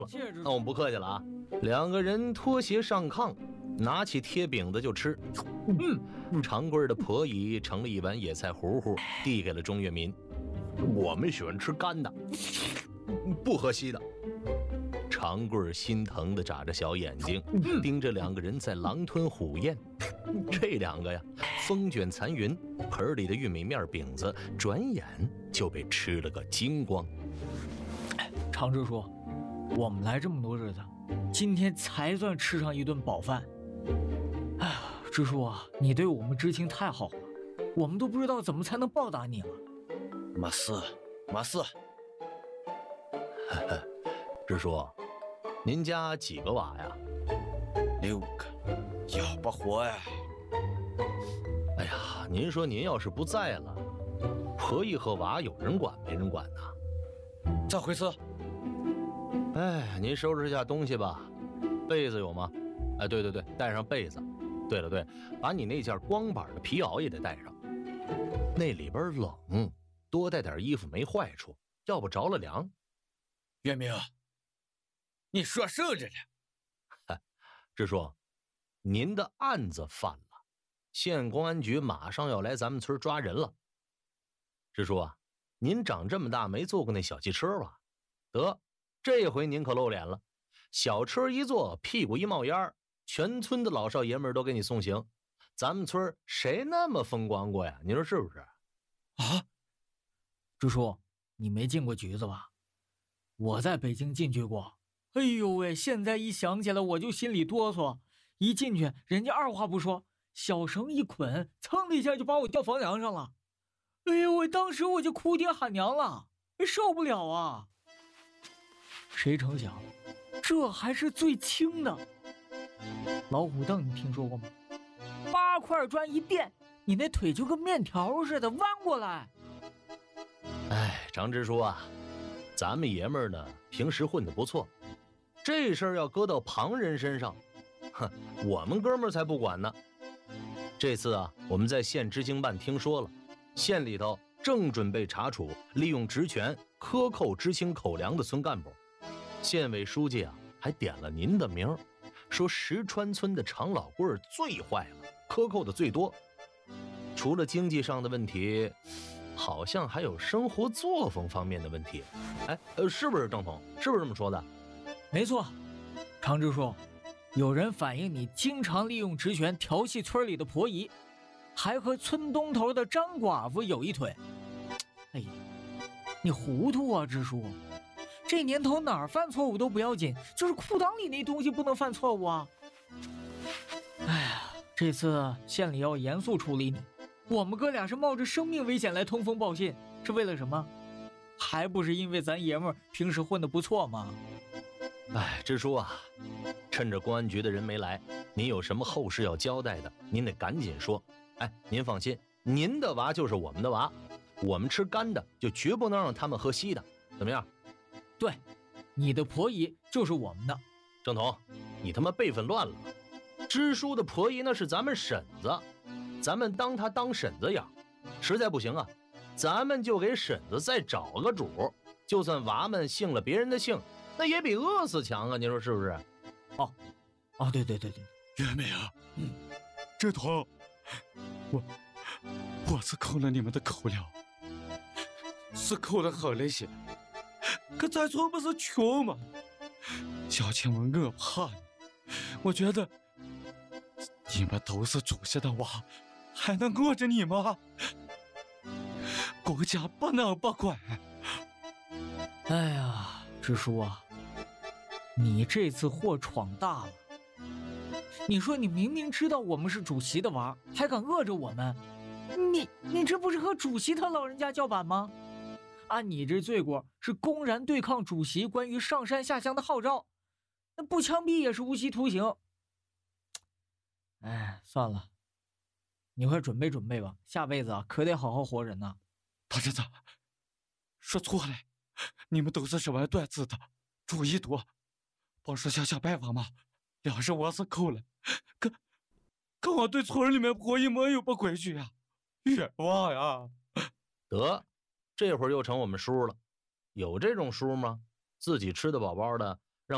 那我们不客气了啊。两个人脱鞋上炕，拿起贴饼子就吃。长贵的婆姨盛了一碗野菜糊糊，递给了钟跃民。我们喜欢吃干的，不喝稀的。长贵心疼地眨着小眼睛，盯着两个人在狼吞虎咽。这两个呀，风卷残云，盆里的玉米面饼子转眼就被吃了个精光。 常支书，我们来这么多日子，今天才算吃上一顿饱饭。哎呀，支书啊，你对我们知青太好了，我们都不知道怎么才能报答你了。 没事，没事。 支书，您家几个娃呀 ？6个，要不活呀！ 哎呀，您说您要是不在了，婆姨和娃有人管没人管呢？ 咋回事？ 哎，您收拾一下东西吧。被子有吗？哎，对，带上被子。对了，把你那件光板的皮袄也得带上。那里边冷，多带点衣服没坏处，要不着了凉。 月明，你说受着了。 支书，您的案子犯了，县公安局马上要来咱们村抓人了。支书啊，您长这么大没坐过那小汽车吧？得，这回您可露脸了。小车一坐，屁股一冒烟，全村的老少爷们都给你送行。咱们村谁那么风光过呀？你说是不是？ 啊，支书，你没进过局子吧？我在北京进去过。哎呦喂，现在一想起来我就心里哆嗦。一进去，人家二话不说，小绳一捆，噌的一下就把我吊房梁上了。哎呦喂，当时我就哭爹喊娘了，受不了啊！谁成想，这还是最轻的。老虎凳你听说过吗？8块砖一垫，你那腿就跟面条似的弯过来。 哎，张支书啊，咱们爷们儿呢，平时混得不错，这事儿要搁到旁人身上，我们哥们儿才不管呢。这次啊，我们在县知青办听说了，县里头正准备查处利用职权克扣知青口粮的村干部。县委书记啊，还点了您的名，说石川村的常老贵最坏了，克扣的最多。除了经济上的问题，好像还有生活作风方面的问题。哎，是不是郑统？是不是这么说的？ 没错，常支书，有人反映你经常利用职权调戏村里的婆姨，还和村东头的张寡妇有一腿。哎呀，你糊涂啊，支书！这年头哪儿犯错误都不要紧，就是裤裆里那东西不能犯错误啊！哎呀，这次县里要严肃处理你，我们哥俩是冒着生命危险来通风报信，是为了什么？还不是因为咱爷们儿平时混得不错吗？ 哎，支书啊，趁着公安局的人没来，您有什么后事要交代的，您得赶紧说。哎，您放心，您的娃就是我们的娃，我们吃干的就绝不能让他们喝稀的，怎么样？ 对，你的婆姨就是我们的。 郑彤，你他妈辈分乱了。支书的婆姨那是咱们婶子，咱们当她当婶子养，实在不行啊，咱们就给婶子再找个主，就算娃们姓了别人的姓，那也比饿死强啊，你说是不是？ 对， 月明，这头我是扣了你们的口粮，是扣的好那些，可咱村不是穷吗？小青们我怕你，我觉得你们都是主席的娃，还能饿着你吗？国家不能不管。 哎呀，支书啊，你这次祸闯大了。你说你明明知道我们是主席的娃，还敢饿着我们，你这不是和主席他老人家叫板吗？按你这罪过是公然对抗主席关于上山下乡的号召，那不枪毙也是无期徒刑。哎，算了，你快准备准备吧，下辈子啊可得好好活人呐。 大侄子，说错了，你们都是什么段子的，主意多，帮说想办法嘛。要是我是扣了，可我对村里面婆姨没有不规矩呀，冤枉呀！ 得，这会儿又成我们叔了，有这种叔吗？自己吃得饱饱的，